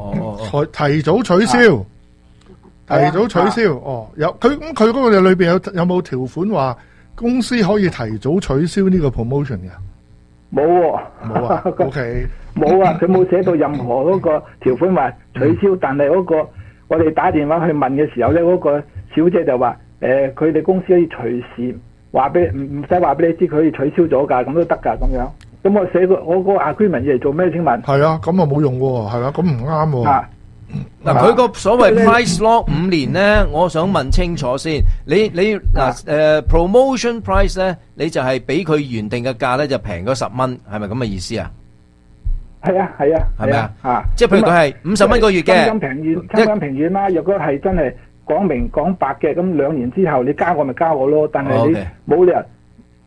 K，提提早取消。提早取消、啊、哦，有佢咁佢嗰個裏邊有有冇條款話公司可以提早取消呢個 promotion 嘅？ 冇喎， 冇啊。O K， 冇啊，佢冇寫到任何嗰個條款話取消，嗯、但係嗰、嗰個我哋打電話去問嘅時候咧，嗰、嗰個小姐就話誒，佢、呃、哋公司可以隨時話俾唔唔使話俾你知，佢可以取消咗㗎，咁都得㗎咁樣。咁我寫個我個 agreement 嚟做咩？請問？ 係啊，咁啊冇用喎，係啊，咁唔啱喎。啊嗱，佢個所謂 price lock 五年咧，我想問清楚先。你你嗱誒 promotion price 咧，你就係俾佢原定嘅價咧，就平咗十蚊，係咪咁嘅意思啊？ 係啊，係啊， 係咪啊？ 啊， 即係譬如佢係五十蚊個月嘅， 三金平遠，三金平遠啦。若果係真係講明講白嘅，咁兩年之後你加我咪加我咯。但係你冇理由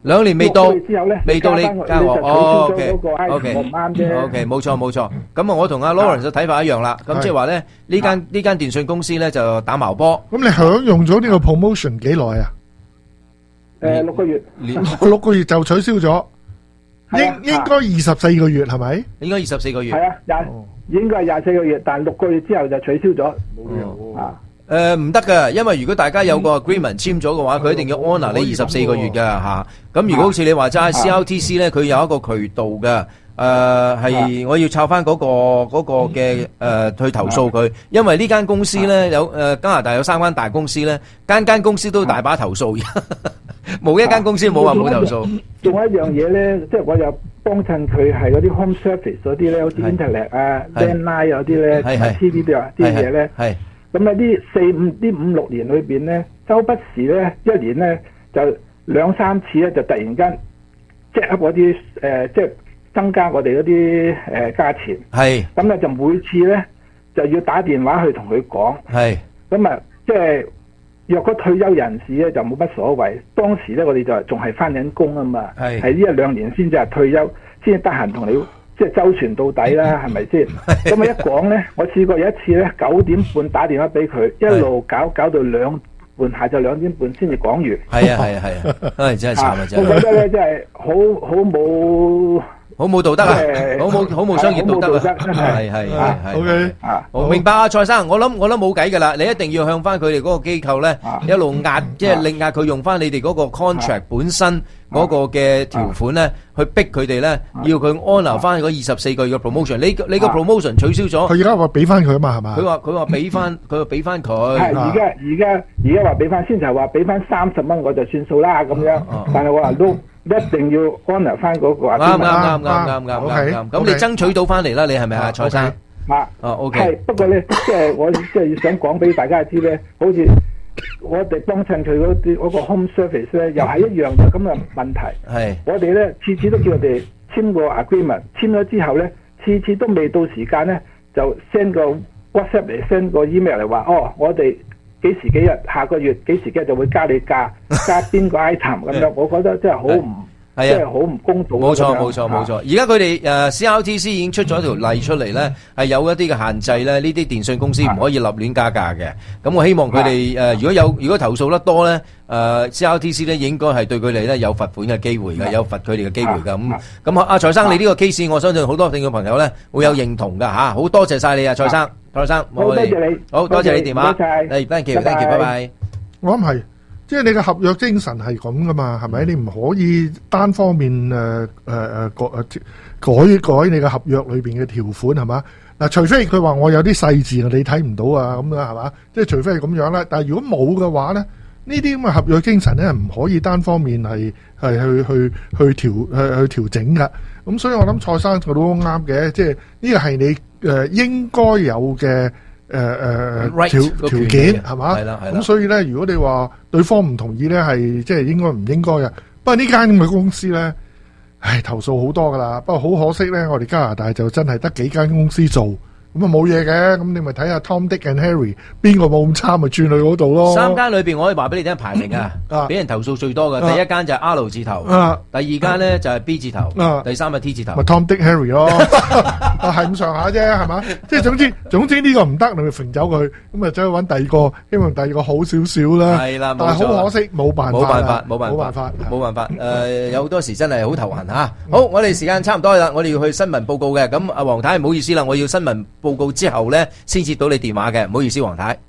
兩年未到， 六個月之後咧， 未到你加我，哦，OK， 我唔啱啫。 OK，冇錯冇錯。咁啊，我同阿 Lawrence 嘅睇法一樣啦。咁即係話咧，呢間呢間電信公司咧就打矛波。 咁你享用咗呢個 promotion 幾耐啊？ 誒，六個月， 六個月就取消咗，應應該二十四個月係咪？ 應該二十四個月。 係啊，廿應該係廿四個月，但係六個月之後就取消咗。冇啊。 誒唔得㗎，因為如果大家有個 agreement 簽咗嘅話，佢一定要 honour 你二十四個月㗎嚇。咁如果好似你話齋 C R T C 咧，佢有一個渠道嘅，誒係我要抄翻嗰個嗰個嘅誒去投訴佢，因為呢間公司咧有誒加拿大有三間大公司咧，間間公司都大把投訴，冇一間公司冇話冇投訴。 仲有一樣嘢咧，即係我又幫襯佢係嗰啲 home service 嗰啲咧，好似 internet 啊、landline 嗰啲咧、T V 啲啊啲嘢咧。咁喺呢四五呢五六年裏邊咧，周不時咧一年咧就兩三次咧就突然間 jack up 嗰啲誒，即係增加我哋嗰啲誒價錢。係。咁咧就每次咧就要打電話去同佢講。係。咁啊，即係若果退休人士咧就冇乜所謂。當時咧我哋就仲係返緊工啊嘛。係。係呢一兩年先至係退休，先至得閒同你。即係周旋到底啦，係咪先？咁啊一講咧，我試過有一次咧，九點半打電話俾佢，一路搞搞到兩半，下晝兩點半先至講完。 係啊係啊係啊，唉真係慘啊真係。 我覺得咧真係好好冇好冇道德啊，好冇好冇商業道德啊，係係係係。O K 啊，我明白啊，蔡生，我諗我諗冇計㗎啦，你一定要向翻佢哋嗰個機構咧一路壓，即係力壓佢用翻你哋嗰個 contract 本身。嗰個嘅條款咧，去逼佢哋咧，要佢安留翻嗰二十四個月嘅 promotion。你你個 promotion 取消咗， 佢而家話俾翻佢啊嘛，係嘛？ 佢話佢話俾翻，佢話俾翻佢。 係而家而家而家話俾翻，先就係話俾翻三十蚊我就算數啦咁樣。但係我話都一定要安留翻嗰個。 啱啱啱啱啱啱啱。咁你爭取到翻嚟啦，你係咪啊，蔡生？ 啊， 哦 OK。 係不過咧，即係我即係想講俾大家知咧，好似。我哋幫襯佢嗰啲嗰個 home service 咧，又係一樣嘅咁嘅問題。係我哋咧次次都叫佢哋簽個 agreement，簽咗之後咧，次次都未到時間咧，就 send 個 WhatsApp 嚟 send 個 email 嚟話，哦，我哋幾時幾日下個月幾時幾日就會加你價，加邊個 item 咁樣。我覺得真係好唔。係啊，即係好唔公道。 冇錯冇錯冇錯，而家佢哋誒 C R T C 已經出咗條例出嚟咧，係有一啲嘅限制咧，呢啲電信公司唔可以立亂加價嘅。咁我希望佢哋誒，如果有如果投訴得多咧，誒 C R T C 咧應該係對佢哋咧有罰款嘅機會嘅，有罰佢哋嘅機會嘅。咁咁阿蔡生，你呢個 case 我相信好多聽眾朋友咧會有認同㗎嚇，好多謝曬你啊，蔡生，蔡生， 好多謝你， 好多謝你電話，誒 thank you thank you，拜拜。 我諗係。即係你嘅合約精神係咁噶嘛，係咪？你唔可以單方面誒誒誒改改改你嘅合約裏邊嘅條款係嘛？嗱，除非佢話我有啲細字你睇唔到啊咁樣係嘛？即係除非係咁樣啦。但係如果冇嘅話咧，呢啲咁嘅合約精神咧唔可以單方面係係去去去調去去調整噶。咁所以我諗蔡生佢都啱嘅，即係呢個係你誒應該有嘅。誒誒條條件係嘛？咁所以咧，如果你話對方唔同意咧，係即係應該唔應該嘅。不過呢間咁嘅公司咧，唉，投訴好多噶啦。不過好可惜咧，我哋加拿大就真係得幾間公司做，咁啊冇嘢嘅。咁你咪睇下 Tom Dick and Harry 邊個冇咁差，咪轉去嗰度咯。 三間裏邊我可以話俾你聽排名啊，俾人投訴最多嘅第一間就係 R 字頭，第二間咧就係 B 字頭，第三係 T 字頭。 咪 Tom Dick Harry 咯。啊，係咁上下啫，係嘛？即係總之，總之呢個唔得，你咪揈走佢，咁啊走去揾第二個，希望第二個好少少啦。係啦，但係好可惜，冇辦法， 冇辦法，冇辦法，冇辦法，冇辦法。誒，有好多時真係好頭痕嚇。好，我哋時間差唔多啦，我哋要去新聞報告嘅。咁阿黃太唔好意思啦，我要新聞報告之後咧，先接到你電話嘅，唔好意思，黃太。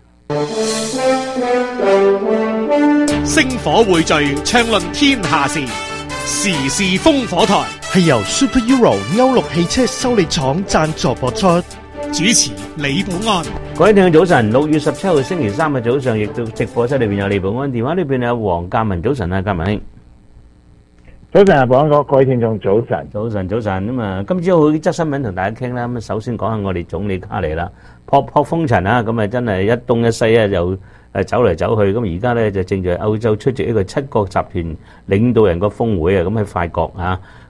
星火匯聚，暢論天下事，時事烽火台。係由 Super Euro 歐陸汽車修理廠贊助播出，主持李寶安。 各位聽眾早晨，六月十七號星期三嘅早上，亦都直播室裏邊有李寶安，電話裏邊有黃鑑文。早晨啊，鑑文兄。 早晨啊，寶安哥，各位聽眾早晨， 早晨早晨咁啊！今朝好則新聞同大家傾啦。咁啊，首先講下我哋總理卡尼啦，撲撲風塵啊！咁啊，真係一東一西啊，又誒走嚟走去。咁而家咧就正在歐洲出席一個七國集團領導人個峰會啊，咁喺法國啊。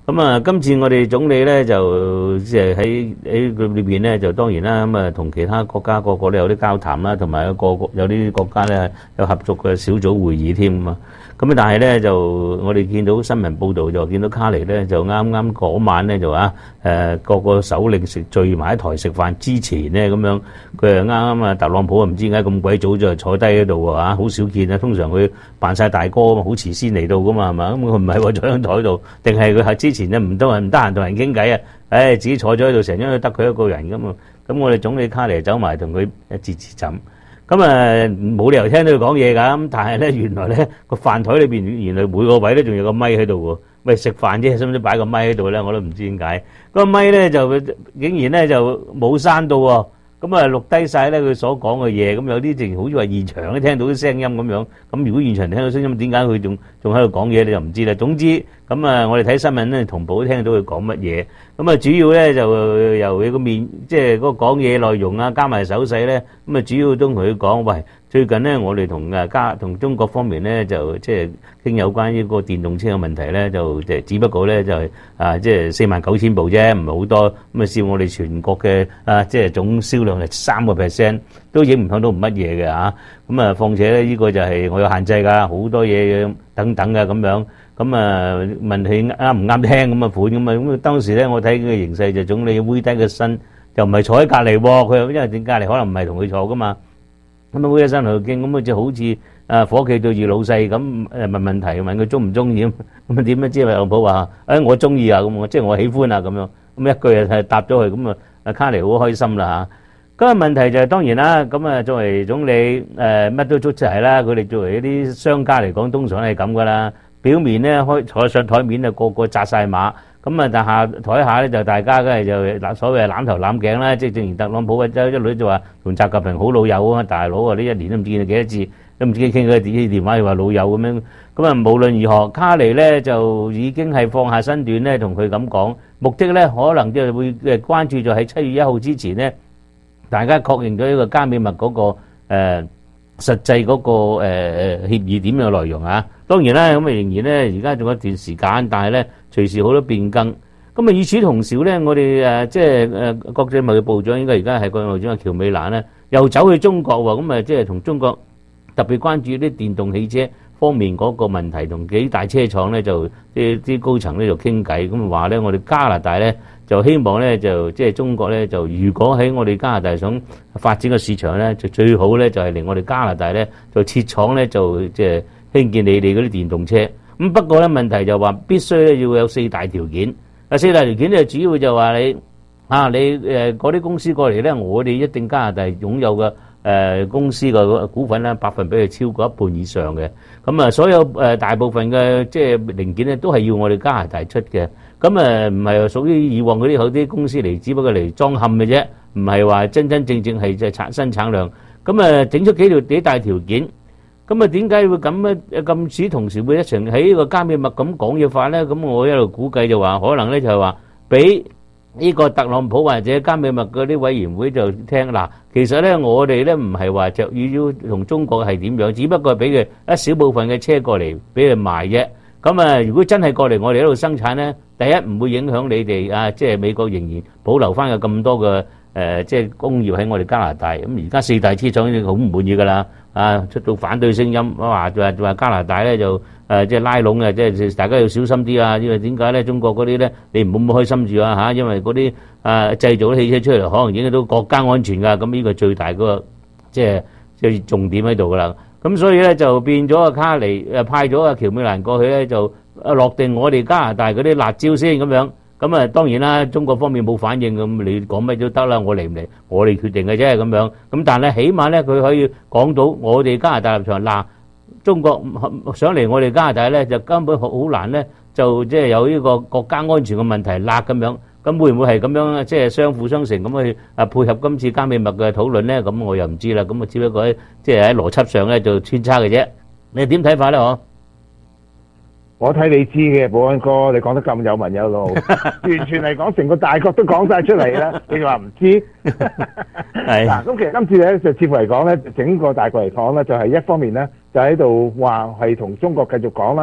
咁啊，今次我哋總理咧就即係喺喺佢裏邊咧，就當然啦，咁啊同其他國家個個都有啲交談啦，同埋個個有啲國家咧有合作嘅小組會議添啊。咁啊，但係咧就我哋見到新聞報導就見到卡尼咧就啱啱嗰晚咧就話誒個個首領食聚埋一台食飯之前咧咁樣，佢係啱啱啊特朗普啊唔知點解咁鬼早就坐低喺度啊，好少見啊！通常佢扮晒大哥啊嘛，好遲先嚟到噶嘛，係嘛？咁佢唔係話坐喺台度，定係佢係之前咧唔得唔得閒同人傾偈啊？誒自己坐咗喺度，成日都得佢一個人噶嘛。咁我哋總理卡尼走埋同佢一節節斟。咁啊冇理由聽到佢講嘢㗎，咁但係咧原來咧個飯台裏邊原來每個位咧仲有個咪喺度喎，喂食飯啫，使唔使擺個咪喺度咧？我都唔知點解。個咪咧就竟然咧就冇閂到喎，咁啊錄低晒咧佢所講嘅嘢，咁有啲淨好似話現場都聽到啲聲音咁樣。咁如果現場聽到聲音，點解佢仲仲喺度講嘢你就唔知啦。總之咁啊，我哋睇新聞咧同步都聽到佢講乜嘢。咁啊主要咧就由佢個面即係嗰個講嘢內容啊，加埋手勢咧，咁啊主要都同佢講，喂，最近咧我哋同誒加同中國方面咧就即係傾有關於個電動車嘅問題咧，就即係只不過咧就係啊即係四萬九千部啫，唔係好多。咁啊佔我哋全國嘅啊即係總銷量係三個 percent，都影唔響到乜嘢嘅嚇。咁啊況且咧呢個就係我有限制㗎，好多嘢等等嘅咁樣。咁啊問佢啱唔啱聽咁啊款咁啊，咁當時咧我睇佢嘅形勢就總理屈低個身，又唔係坐喺隔離喎，佢因為點隔離可能唔係同佢坐噶嘛，咁啊屈低身同佢傾，咁啊就好似啊伙計對住老細咁誒問問題，問佢中唔中意咁，咁啊點樣知特朗普話誒我中意啊咁啊，即係我喜歡啊咁樣，咁一句啊答咗佢，咁啊啊卡尼好開心啦嚇。咁啊問題就係當然啦，咁啊作為總理誒乜都捉齊啦，佢哋作為一啲商家嚟講，通常係咁噶啦。表面咧開坐上台面啊，個個紮晒馬，咁啊但下台下咧就大家梗係就攬所謂攬頭攬頸啦，即係正如特朗普啊，一女就話同習近平好老友啊，大佬啊呢一年都唔見佢幾多次，都唔知傾佢啲電話又話老友咁樣，咁啊無論如何，卡尼咧就已經係放下身段咧同佢咁講，目的咧可能就會誒關注咗喺七月一號之前咧，大家確認咗呢個加美密嗰個誒實際嗰個誒誒協議點樣內容啊。當然啦，咁啊仍然咧，而家仲有一段時間，但係咧隨時好多變更。咁啊，與此同時咧，我哋誒即係誒國際貿易部長應該而家係國際貿易長喬美蘭咧，又走去中國喎。咁啊，即係同中國特別關注啲電動汽車方面嗰個問題，同幾大車廠咧就啲啲高層咧就傾偈。咁啊話咧，我哋加拿大咧就希望咧就即係中國咧就如果喺我哋加拿大想發展個市場咧，就最好咧就係令我哋加拿大咧就設廠咧就即係興建你哋嗰啲電動車，咁不過咧問題就話必須咧要有四大條件。啊四大條件咧主要就話你啊你誒嗰啲公司過嚟咧，我哋一定加拿大擁有嘅誒、呃、公司嘅股份咧百分比係超過一半以上嘅。咁啊所有誒、呃、大部分嘅即係零件咧都係要我哋加拿大出嘅。咁誒唔係屬於以往嗰啲好啲公司嚟，只不過嚟裝嵌嘅啫，唔係話真真正正係即係產生產量。咁誒整出幾條幾大條件。咁啊，點解會咁咧？咁此同時會一齊喺呢個加美密咁講嘢法咧？咁我一路估計就話，可能咧就係話俾呢個特朗普或者加美密嗰啲委員會就聽嗱，其實咧我哋咧唔係話着意要同中國係點樣，只不過係俾佢一小部分嘅車過嚟俾佢賣啫。咁啊，如果真係過嚟我哋喺度生產咧，第一唔會影響你哋啊，即係美國仍然保留翻有咁多嘅誒，即係工業喺我哋加拿大。咁而家四大車廠已經好唔滿意㗎啦。啊！出到反對聲音，話話話加拿大咧就誒即係拉攏嘅，即係大家要小心啲啊！因為點解咧？中國嗰啲咧，你唔好咁開心住啊嚇！因為嗰啲誒製造啲汽車出嚟，可能影響到國家安全㗎。咁呢個最大嗰個即係即係重點喺度㗎啦。咁所以咧就變咗阿卡尼誒派咗阿喬美蘭過去咧，就落定我哋加拿大嗰啲辣椒先咁樣。咁啊，當然啦，中國方面冇反應咁，你講乜都得啦，我嚟唔嚟，我哋決定嘅啫咁樣。咁但係咧，起碼咧佢可以講到我哋加拿大立場。嗱，中國想嚟我哋加拿大咧，就根本好難咧，就即係有呢個國家安全嘅問題辣咁樣。咁會唔會係咁樣即係相輔相成咁去啊配合今次加美密嘅討論咧？咁我又唔知啦。咁啊，只不過喺即係喺邏輯上咧就穿插嘅啫。你點睇法咧？嗬？ 我睇你知嘅，保安哥，你講得咁有文有路，完全嚟講成個大國都講晒出嚟啦，你話唔知？係嗱，咁其實今次咧就似乎嚟講咧，整個大國嚟講咧，就係一方面咧就喺度話係同中國繼續講啦，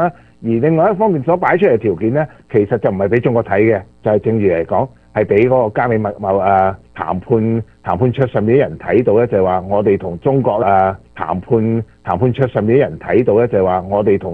另外一方面所擺出嚟嘅條件咧，其實就唔係俾中國睇嘅，就係、是、正如嚟講，係俾嗰個加美貿貿誒談判談判桌上面啲人睇到咧，就係、是、話我哋同中國誒談判談判桌上面啲人睇到咧，就係、是、話我哋同